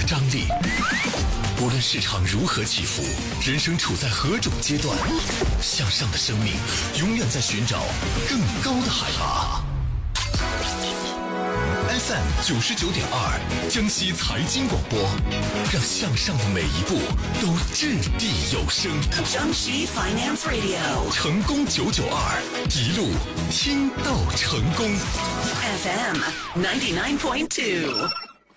张力。无论市场如何起伏，人生处在何种阶段，向上的生命永远在寻找更高的海拔。FM 99.2江西财经广播，让向上的每一步都掷地有声。 江西 Finance Radio 成功992，一路听到成功。 FM 99.2。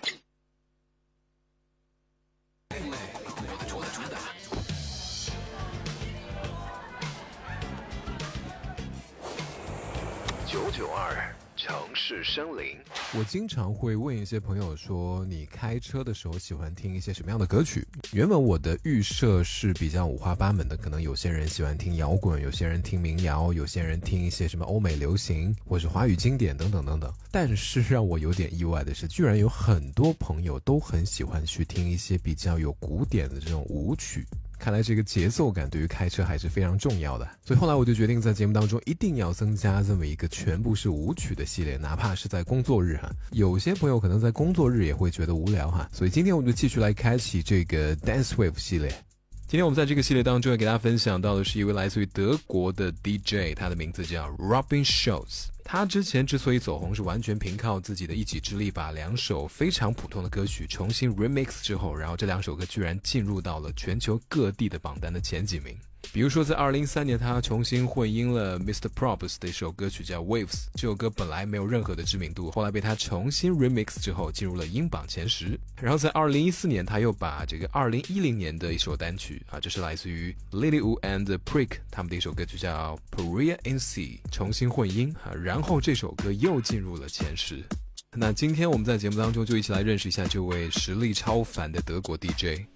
992城市森林。 我经常会问一些朋友说，你开车的时候喜欢听一些什么样的歌曲？原本我的预设是比较五花八门的，可能有些人喜欢听摇滚，有些人听民谣，有些人听一些什么欧美流行或是华语经典等等等等。但是让我有点意外的是，居然有很多朋友都很喜欢去听一些比较有古典的这种舞曲。看来这个节奏感对于开车还是非常重要的，所以后来我就决定在节目当中一定要增加这么一个全部是舞曲的系列，哪怕是在工作日哈。有些朋友可能在工作日也会觉得无聊哈，所以今天我们就继续来开启这个 Dance Wave 系列。今天我们在这个系列当中要给大家分享到的是一位来自于德国的 DJ， 他的名字叫 Robin Schulz。他之前之所以走红，是完全凭靠自己的一己之力，把2首非常普通的歌曲重新 remix 之后，然后这2首歌居然进入到了全球各地的榜单的前几名。比如说在2003年他重新混音了 Mr. Probst 的一首歌曲叫 Waves， 这首歌本来没有任何的知名度，后来被他重新 remix 之后进入了英榜前10。然后在2014年他又把这个2010年的一首单曲这是来自于 Lilywood and Prick 他们的一首歌曲叫 Paria in Sea 重新混音然后这首歌又进入了前10。那今天我们在节目当中就一起来认识一下这位实力超凡的德国 DJ。